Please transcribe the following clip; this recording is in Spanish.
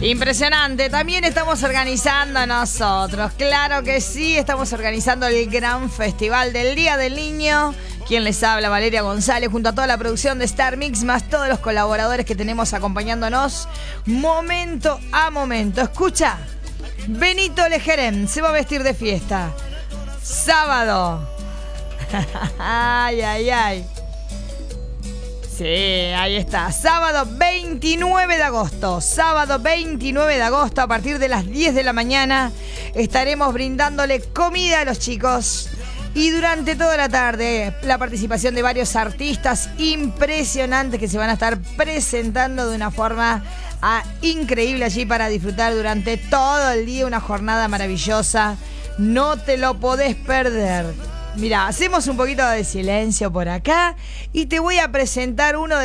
Impresionante. También estamos organizando nosotros. Claro que sí, estamos organizando el gran festival del Día del Niño. Quien les habla, Valeria González, junto a toda la producción de Star Mix, más todos los colaboradores que tenemos acompañándonos momento a momento. Escucha, Benito Lejerem se va a vestir de fiesta. Sábado. Ay, ay, ay. Sí, ahí está. Sábado 29 de agosto. Sábado 29 de agosto, a partir de las 10 de la mañana, estaremos brindándole comida a los chicos. Y durante toda la tarde, la participación de varios artistas impresionantes que se van a estar presentando de una forma increíble allí para disfrutar durante todo el día. Una jornada maravillosa. No te lo podés perder. Mira, hacemos un poquito de silencio por acá y te voy a presentar uno de